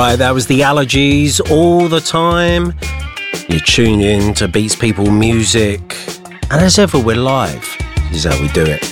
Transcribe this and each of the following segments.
Right, that was the Allergies all the time. You tune in to Beats People Music, and as ever, we're live. This is how we do it.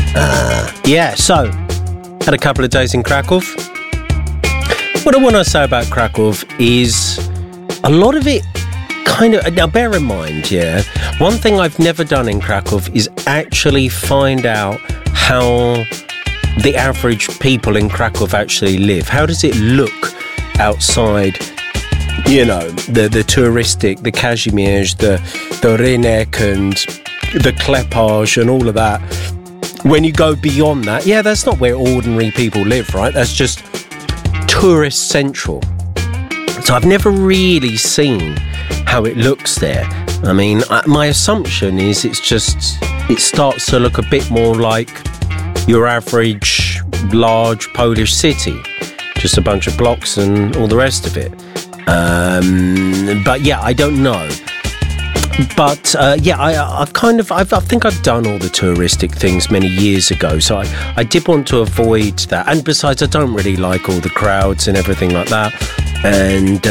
So had a couple of days in Krakow. What I want to say about Krakow is a lot of it kind of, now bear in mind, one thing I've never done in Krakow is actually find out how the average people in Krakow actually live. How does it look outside, the touristic, the Kazimierz, the Rynek and the Klepage and all of that. When you go beyond that, that's not where ordinary people live, right? That's just tourist central. So I've never really seen how it looks there. I mean, my assumption is it starts to look a bit more like your average large Polish city. Just a bunch of blocks and all the rest of it. But I don't know. But I think I've done all the touristic things many years ago. So I did want to avoid that. And besides, I don't really like all the crowds and everything like that. And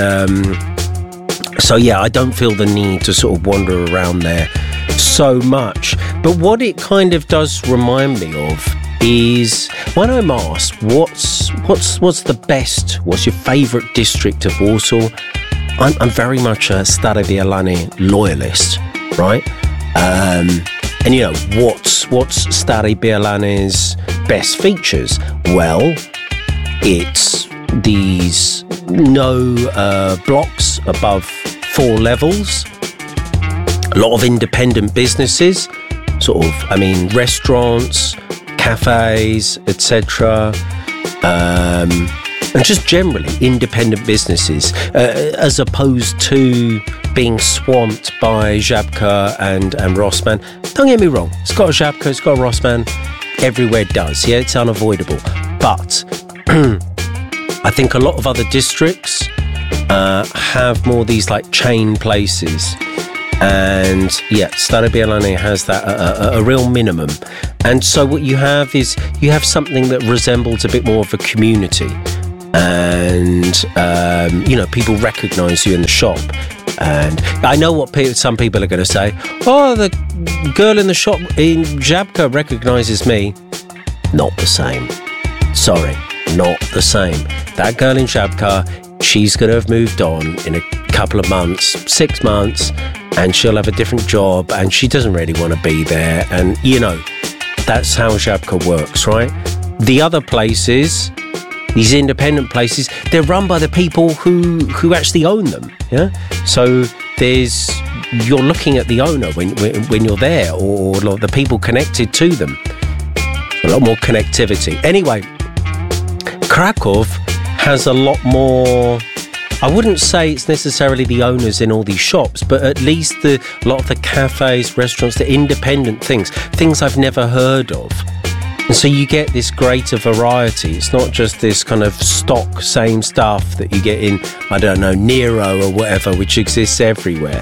I don't feel the need to sort of wander around there so much. But what it kind of does remind me of is when I'm asked what's the best, what's your favourite district of Warsaw, I'm very much a Stare Bielany loyalist, right? What's Stare Bielany's best features? Well, it's these no blocks above 4 levels, a lot of independent businesses, restaurants, cafes, etc., and just generally independent businesses, as opposed to being swamped by Żabka and Rossmann. Don't get me wrong, it's got a Żabka, it's got a Rossmann, everywhere does, it's unavoidable. But I think a lot of other districts have more these like chain places. And Stare Bielany has that a real minimum. And so what you have is you have something that resembles a bit more of a community. And, people recognise you in the shop. And I know what some people are going to say. Oh, the girl in the shop in Żabka recognises me. Not the same. Sorry, not the same. That girl in Żabka, she's going to have moved on in a couple of months, 6 months, and she'll have a different job, and she doesn't really want to be there. And, that's how Żabka works, right? The other places, these independent places, they're run by the people who actually own them, So you're looking at the owner when you're there, or the people connected to them. A lot more connectivity. Anyway, Krakow has a lot more. I wouldn't say it's necessarily the owners in all these shops, but at least a lot of the cafes, restaurants, the independent things I've never heard of. And so you get this greater variety. It's not just this kind of stock same stuff that you get in, I don't know, Nero or whatever, which exists everywhere.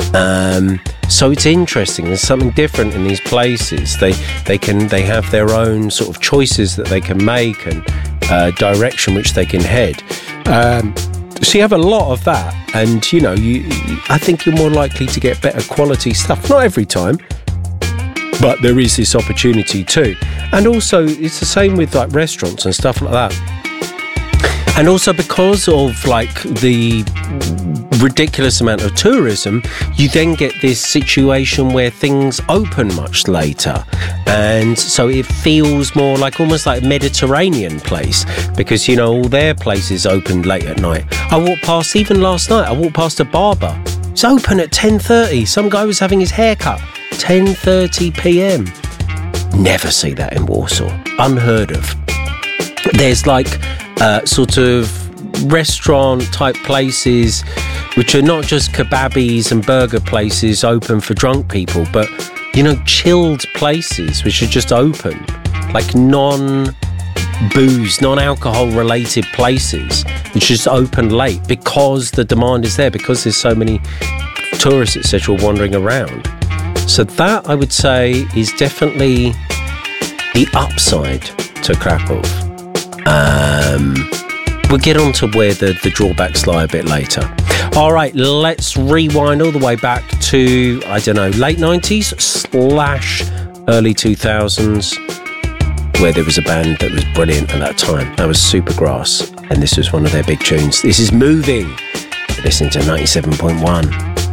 So it's interesting. There's something different in these places. They have their own sort of choices that they can make and direction which they can head. So you have a lot of that, and I think you're more likely to get better quality stuff. Not every time, but there is this opportunity too. And also, it's the same with like restaurants and stuff like that. And also because of like the ridiculous amount of tourism, you then get this situation where things open much later. And so it feels more like almost like a Mediterranean place, because, all their places opened late at night. I walked past, even last night, I walked past a barber. It's open at 10:30. Some guy was having his hair cut. 10:30 p.m. Never see that in Warsaw. Unheard of. There's like sort of restaurant type places which are not just kebabis and burger places open for drunk people, but chilled places which are just open, like non-booze, non-alcohol related places which just open late because the demand is there, because there's so many tourists, etc., wandering around. So that, I would say, is definitely the upside to Krakow. we'll get on to where the drawbacks lie a bit later. All right, let's rewind all the way back to, I don't know, late 90s / early 2000s, where there was a band that was brilliant at that time. That was Supergrass, and this was one of their big tunes. This is Moving. Listen to 97.1.